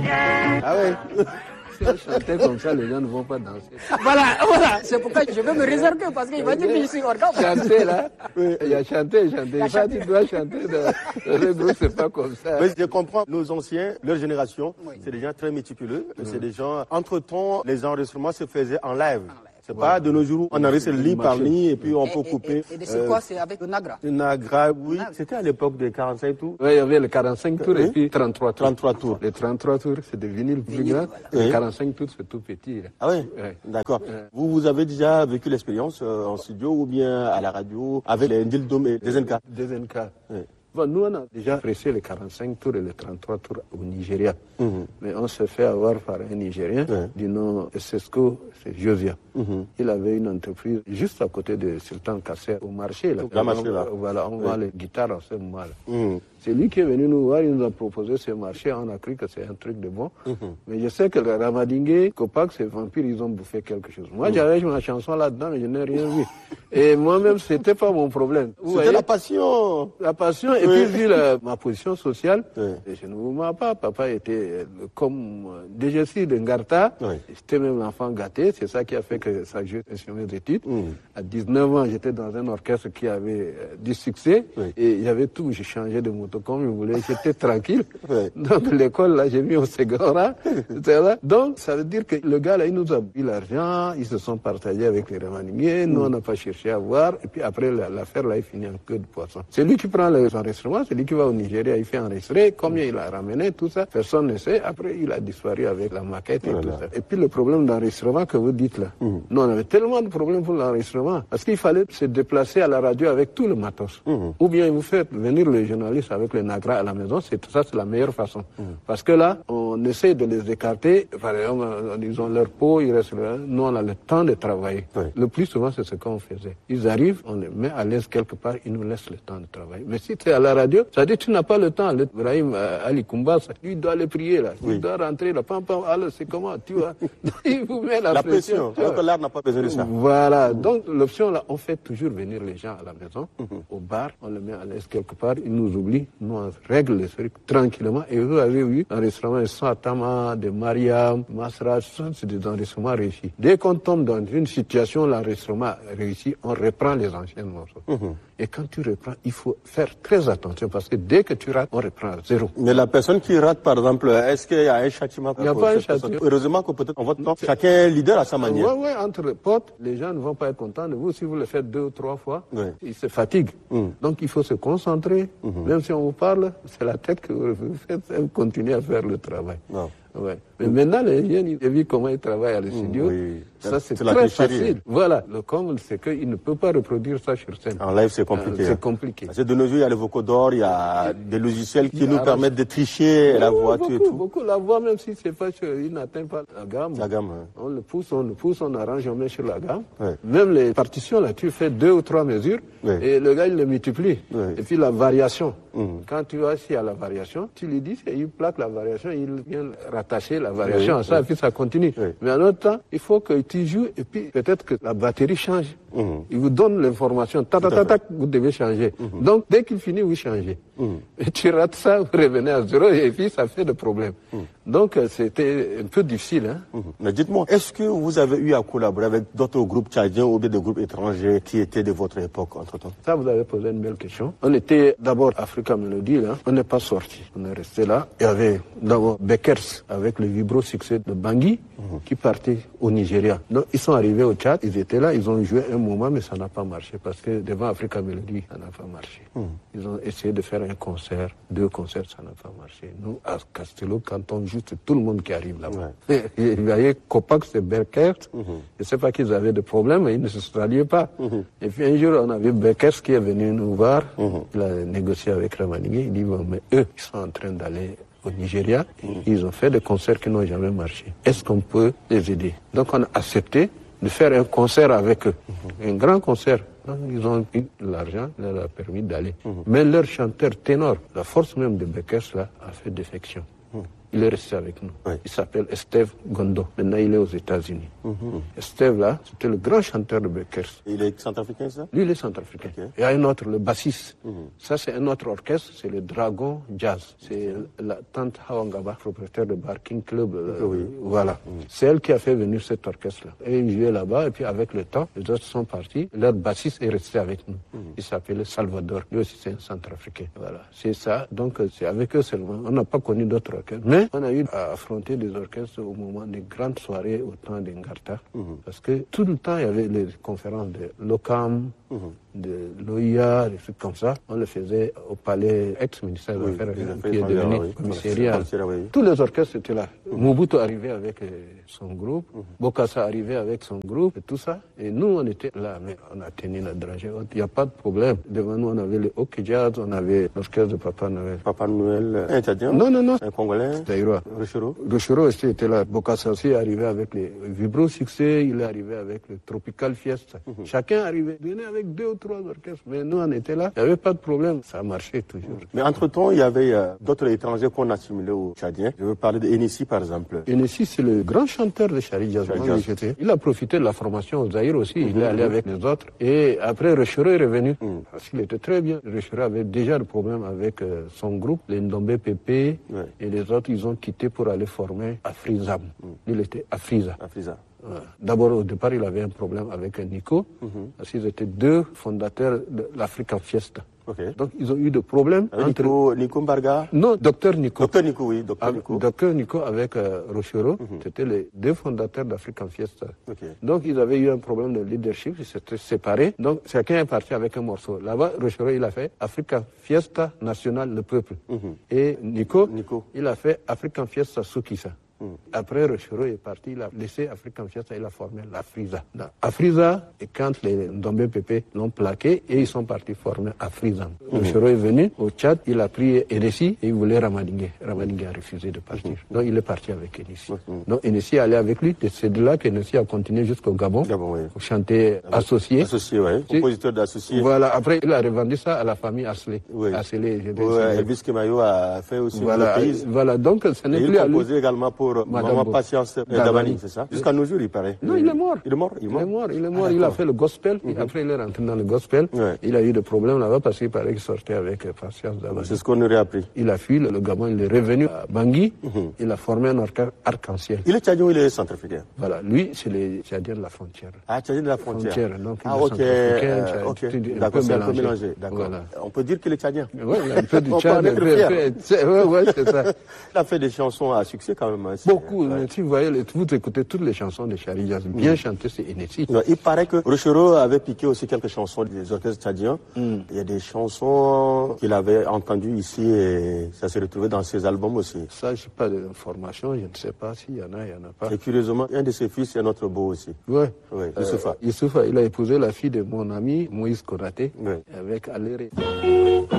Ah ouais. Chanter comme ça, les gens ne vont pas danser. Voilà, c'est pourquoi je vais me réserver parce qu'il va dire que je suis organe. Chanter là, il y a chanter. Ça, tu dois chanter dans le groupe, c'est pas comme ça. Mais je comprends, nos anciens, leur génération, c'est des gens très méticuleux. C'est des gens, entre-temps, les enregistrements se faisaient en live. C'est pas de nos jours, on enregistre ligne par ligne et puis on peut couper. Et c'est quoi? C'est avec le Nagra? Le Nagra, oui. C'était à l'époque des 45 tours. Oui, il y avait les 45 tours et puis 33 tours. 33 tours. Les 33 tours, c'est des vinyles plus grands. Oui. Les 45 tours, c'est tout petit. Là. Ah oui, d'accord. Vous avez déjà vécu l'expérience en studio ou bien à la radio avec les Ndildom et des NK? Des NK. Oui. Bon, nous, on a déjà pressé les 45 tours et les 33 tours au Nigeria. Mais on s'est fait avoir par un Nigérien du nom Sesco, c'est Josia. Il avait une entreprise juste à côté de Sultan Kasser au marché. Là. Voilà, on vend les guitares en ce moment-là. C'est lui qui est venu nous voir, il nous a proposé ce marché, on a cru que c'est un truc de bon. Mais je sais que le Ramadingue, Copac, ces vampires, ils ont bouffé quelque chose. Moi, j'avais ma chanson là-dedans, mais je n'ai rien vu. Et moi-même, c'était pas mon problème. C'était la passion. La passion, et puis vu ma position sociale, je ne vous mens pas, papa était comme DGC de Ngarta, j'étais même l'enfant gâté, c'est ça qui a fait que ça jouait sur mes études. À 19 ans, j'étais dans un orchestre qui avait du succès, et il y avait tout, j'ai changé de moto comme je voulais, j'étais tranquille. Donc l'école, là, j'ai mis au Segora, etc. Donc ça veut dire que le gars, là, il nous a eu l'argent, ils se sont partagés avec les Remaniés, nous on n'a pas cherché à voir, et puis après l'affaire, là, il finit en queue de poisson. C'est lui qui prend les enregistrements, c'est lui qui va au Nigeria, il fait enregistrer, combien il a ramené, tout ça, personne ne sait, après il a disparu avec la maquette et tout ça. Et puis le problème d'enregistrement que vous dites là, nous on avait tellement de problèmes pour l'enregistrement, parce qu'il fallait se déplacer à la radio avec tout le matos. Ou bien vous faites venir les journalistes avec les Nagra à la maison, c'est la meilleure façon. Parce que là, on essaie de les écarter, par exemple, ils ont leur peau, ils restent là, nous on a le temps de travailler. Le plus souvent c'est ce qu'on faisait. Ils arrivent, on les met à l'aise quelque part, ils nous laissent le temps de travailler. Mais si tu es à la radio, ça dit tu n'as pas le temps. Ibrahim Ali Koumba, lui doit aller prier là, il doit rentrer là, pam pam, alors c'est comment, tu vois. Il vous met la pression. Alors que l'art n'a pas besoin de ça. Voilà, donc l'option là, on fait toujours venir les gens à la maison, au bar, on les met à l'aise quelque part, ils nous oublient, nous on règle les trucs tranquillement. Et vous avez vu, l'enregistrement de Satama, de Mariam, Masra, c'est des enregistrements réussis. Dès qu'on tombe dans une situation, l'enregistrement réussi, on reprend les anciens morceaux. Et quand tu reprends, il faut faire très attention parce que dès que tu rates, on reprend à zéro. Mais la personne qui rate, par exemple, est-ce qu'il y a un châtiment? Il n'y a pas un châtiment. Heureusement que peut-être en votre temps, chacun est leader à sa manière. Oui, entre potes, les gens ne vont pas être contents de vous. Si vous le faites 2 ou 3 fois, ils se fatiguent. Donc il faut se concentrer. Même si on vous parle, c'est la tête que vous faites, vous continuez à faire le travail. Ouais. Mais maintenant, les jeunes, ils vu comment ils travaillent à le studio. Ça, c'est très facile. Voilà. Le comble, c'est qu'il ne peut pas reproduire ça sur scène. En live, c'est compliqué. C'est compliqué. Parce que de nos jours, il y a les vocodores, il y a des logiciels qui nous permettent de tricher la voix, et tout. Beaucoup. La voix, même si c'est pas il n'atteint pas la gamme. La gamme, On le pousse, on arrange, on met sur la gamme. Même les partitions, là, tu fais 2 ou 3 mesures, et le gars, il le multiplie. Et puis la variation. Quand tu vois s'il y a la variation, tu lui dis, il plaque la variation, il vient rattacher la variation à ça, et puis ça continue. Mais en autre temps, il faut que tu joues, et puis peut-être que la batterie change. Il vous donne l'information, vous devez changer. Donc, dès qu'il finit, vous changez. Et tu rates ça, vous revenez à zéro, et puis ça fait des problèmes. Donc, c'était un peu difficile. Mais dites-moi, est-ce que vous avez eu à collaborer avec d'autres groupes tchadiens ou bien des groupes étrangers qui étaient de votre époque, entre-temps? Ça, vous avez posé une belle question. On était d'abord Africa Melody, là. On n'est pas sorti. On est resté là. Il y avait d'abord Beckers, avec le vibro succès de Bangui, qui partait au Nigeria. Donc, ils sont arrivés au Tchad, ils étaient là, ils ont joué un moment, mais ça n'a pas marché, parce que devant Africa Melody, ça n'a pas marché. Ils ont essayé de faire un concert, 2 concerts, ça n'a pas marché. Nous, à Castello, quand on joue, c'est tout le monde qui arrive là-bas. Vous voyez, Copac, c'est Beckers. Je ne sais pas qu'ils avaient des problèmes, mais ils ne se ralliaient pas. Et puis un jour, on avait Beckers qui est venu nous voir, il a négocié avec Ramaningé, il dit, bon, mais eux, ils sont en train d'aller au Nigeria, ils ont fait des concerts qui n'ont jamais marché. Est-ce qu'on peut les aider? Donc on a accepté de faire un concert avec eux, un grand concert. Donc, ils ont eu l'argent, ça leur a permis d'aller. Mais leur chanteur ténor, la force même de Beckers là, a fait défection. il est resté avec nous. Oui. Il s'appelle Esteve Gondo. Maintenant, il est aux États-Unis. Esteve, là, c'était le grand chanteur de Beckers. Il est centrafricain, ça? Lui, il est centrafricain. Okay. Il y a un autre, le bassiste. Ça, c'est un autre orchestre, c'est le Dragon Jazz. C'est la tante Hawangaba, propriétaire de Barking Club. Voilà. C'est elle qui a fait venir cet orchestre-là. Et il jouait là-bas, et puis avec le temps, les autres sont partis. Leur bassiste est resté avec nous. Il s'appelait Salvador. Lui aussi, c'est un centrafricain. Voilà. C'est ça. Donc, c'est avec eux seulement. On n'a pas connu d'autres orchestres. Mais on a eu à affronter des orchestres au moment des grandes soirées au temps d'Ngarta. Parce que tout le temps, il y avait les conférences de l'OCAM, de l'OIA, des trucs comme ça. On le faisait au palais ex-ministère des Affaires qui est devenu commissariat. Tous les orchestres étaient là. Mobutu arrivait avec son groupe, Bokassa arrivait avec son groupe et tout ça. Et nous, on était là, mais on a tenu la dragée haute. Il n'y a pas de problème. Devant nous, on avait le hockey jazz, on avait l'orchestre de Papa Noël. Papa Noël, un Tchadien? Non. Un Congolais? Taïroa. Rochero aussi était là. Bokassa aussi est arrivé avec les Vibro Succès, il est arrivé avec le Tropical Fiesta. Chacun arrivait, venait avec 2 ou 3 orchestres. Mais nous, on était là. Il n'y avait pas de problème. Ça marchait toujours. Mais entre-temps, il y avait d'autres étrangers qu'on assimilait aux Tchadiens. Je veux parler d'Enessi, par exemple. Enessi, c'est le grand chanteur de Chari Jazz. Il a profité de la formation au Zaïre aussi. Il est allé avec les autres. Et après, Rochero est revenu. Parce qu'il était très bien. Rochero avait déjà des problèmes avec son groupe, les Ndombe Pépé. Et les autres, ils ont quitté pour aller former Afrizam. Il était Afriza. D'abord, au départ, il avait un problème avec Nico, parce qu'ils étaient 2 fondateurs de l'African Fiesta. Donc, ils ont eu des problèmes entre... Nico Mbarga? Non, Docteur Nico. Docteur Nico, oui, Docteur Nico. Docteur Nico avec Rochero, c'était les 2 fondateurs d'African Fiesta. Donc, ils avaient eu un problème de leadership, ils s'étaient séparés. Donc, chacun est parti avec un morceau. Là-bas, Rochero, il a fait African Fiesta National, le peuple. Et Nico, il a fait African Fiesta Soukissa. Après, Rochero est parti, il a laissé African Fiesta, il a formé l'Afriza. Afriza, et quand les Ndombe Pépé l'ont plaqué, et ils sont partis former Afrizam. Rochero est venu au Tchad, il a pris Enessi et il voulait Ramadingue. Ramadingue a refusé de partir. Donc il est parti avec Enessi. Donc Enessi est allé avec lui, et c'est de là qu'Enessi a continué jusqu'au Gabon, pour chanter Associé. Associé, oui. Compositeur d'Associé. Voilà, après il a revendu ça à la famille Asley. Elvis Kemayo a fait aussi une reprise. Voilà, donc ce n'est plus à lui. Il composait également pour Maman Patience Dabani, c'est ça? Jusqu'à nos jours, il paraît. Non, il est mort. Il est mort. Il a fait le gospel, et après il est rentré dans le gospel. Il a eu des problèmes là-bas parce qu'il paraît qu'il sortait avec Patience Dabani. C'est ce qu'on aurait appris. Il a fui le Gabon, il est revenu à Bangui, il a formé un orchestre arc-en-ciel. Il est Tchadien ou il est centrafricain? Voilà, lui, c'est les Tchadiens de la frontière. Ah, Tchadien de la frontière. Donc, ok. D'accord, c'est un peu mélangé. D'accord. On peut dire qu'il est Tchadien. Oui, un peu du Tchad. Oui, c'est ça. Il a fait des chansons à succès quand même. Beaucoup. Si vous voyez, vous écoutez toutes les chansons de Chari Jazz, bien chantées, c'est Enessi. Il paraît que Rochero avait piqué aussi quelques chansons des orchestres tchadiens. Il y a des chansons qu'il avait entendues ici et ça s'est retrouvé dans ses albums aussi. Ça, je n'ai pas d'informations, je ne sais pas s'il y en a, il n'y en a pas. Et curieusement, un de ses fils est notre beau aussi. Oui. Youssoufa. Youssoufa, il a épousé la fille de mon ami Moïse Konaté avec Aléré.